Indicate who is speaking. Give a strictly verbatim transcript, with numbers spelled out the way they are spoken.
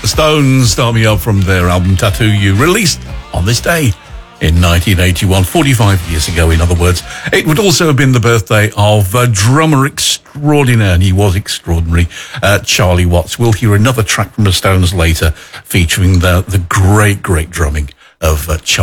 Speaker 1: The Stones, Start Me Up, from their album Tattoo You, released on this day in nineteen eighty-one, forty-five years ago, in other words. It would also have been the birthday of a drummer extraordinaire, and he was extraordinary, uh, Charlie Watts. We'll hear another track from the Stones later featuring the, the great, great drumming of uh, Charlie